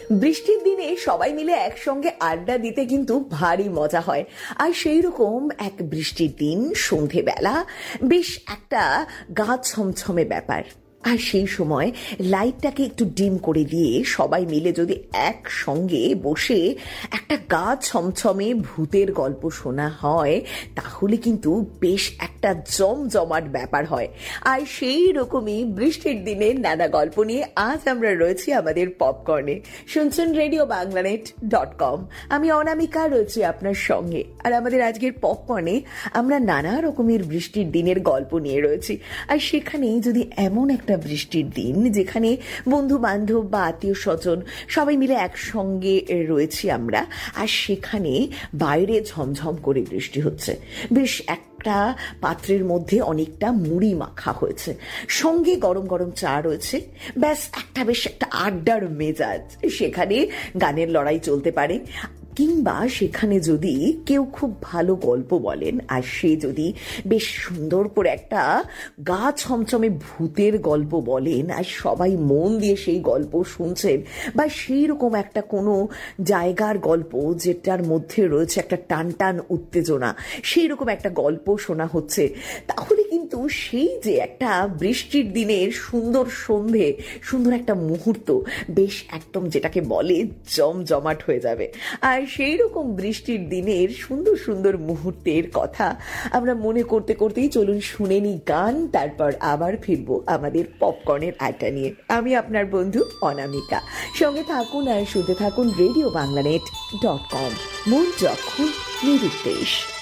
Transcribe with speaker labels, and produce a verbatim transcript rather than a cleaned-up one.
Speaker 1: বৃষ্টির দিনে সবাই মিলে একসঙ্গে আড্ডা দিতে কিন্তু ভারী মজা হয়। আর সেই রকম এক বৃষ্টির দিন সন্ধেবেলা বেশ একটা গা ছমছমে ব্যাপার। আর সেই সময় লাইটটাকে একটু ডিম করে দিয়ে সবাই মিলে যদি একসঙ্গে বসে একটা গা ছমছমে ভূতের গল্প শোনা হয়, তাহলে কিন্তু বেশ একটা জমজমাট ব্যাপার হয়। আর সেই রকমই বৃষ্টির দিনে নানা গল্প নিয়ে আজ আমরা রয়েছি আমাদের পপকর্নে। শুনছেন রেডিও বাংলানেট ডট কম। আমি অনামিকা রয়েছি আপনার সঙ্গে। আর আমাদের আজকের পপকর্নে আমরা নানা রকমের বৃষ্টির দিনের গল্প নিয়ে রয়েছি। আর সেখানেই যদি এমন একটা বৃষ্টির দিন যেখানে বন্ধু বান্ধব বা আত্মীয় স্বজন সবাই মিলে একসঙ্গে রয়েছি আমরা, আর সেখানে বাইরে ঝমঝম করে বৃষ্টি হচ্ছে, বেশ একটা পাত্রের মধ্যে অনেকটা মুড়ি মাখা হয়েছে, সঙ্গে গরম গরম চা রয়েছে, ব্যাস একটা বেশ একটা আড্ডার মেজাজ। সেখানে গানের লড়াই চলতে পারে, কিংবা সেখানে যদি কেউ খুব ভালো গল্প বলেন আর সে যদি বেশ সুন্দর করে একটা গা ছমছমে ভূতের গল্প বলেন আর সবাই মন দিয়ে সেই গল্প শুনছেন, বা সেই রকম একটা কোনো জায়গার গল্প যেটার মধ্যে রয়েছে একটা টান টান উত্তেজনা, সেই রকম একটা গল্প শোনা হচ্ছে, তাহলে কিন্তু সেই যে একটা বৃষ্টির দিনের সুন্দর সন্ধে, সুন্দর একটা মুহূর্ত বেশ একদম যেটাকে বলে জমজমাট হয়ে যাবে। আর সেই রকম বৃষ্টির দিনের সুন্দর সুন্দর মুহূর্তের কথা আমরা মনে করতে করতেই চলুন শুনে নি গান, তারপর আবার ফিরবো আমাদের পপকর্নের আড্ডা নিয়ে। আমি আপনার বন্ধু অনামিকা, সঙ্গে থাকুন আর শুনতে থাকুন রেডিও বাংলানেট ডট কম। মন যখন নিরুদ্দেশ।